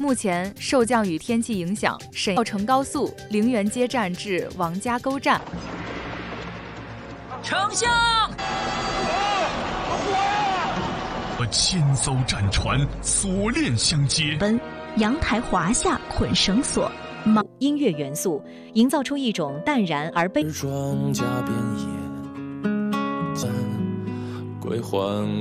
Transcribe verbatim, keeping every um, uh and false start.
目前受降雨天气影响，沈药城高速陵园街站至王家沟站。 丞相， 和千艘战船锁链相接， 奔阳台华夏捆绳索。 音乐元素营造出一种淡然而悲。 庄稼边野，归还